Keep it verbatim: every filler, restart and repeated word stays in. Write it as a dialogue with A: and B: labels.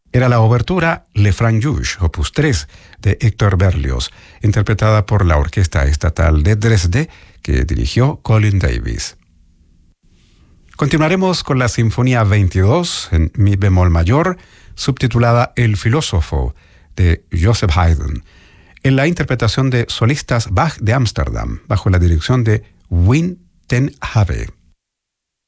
A: Era la obertura Le Franjuge, opus tres, de Héctor Berlioz, interpretada por la Orquesta Estatal de Dresde, que dirigió Colin Davis. Continuaremos con la Sinfonía veintidós en mi bemol mayor, subtitulada El filósofo, de Joseph Haydn, en la interpretación de solistas Bach de Ámsterdam, bajo la dirección de Wim ten Have.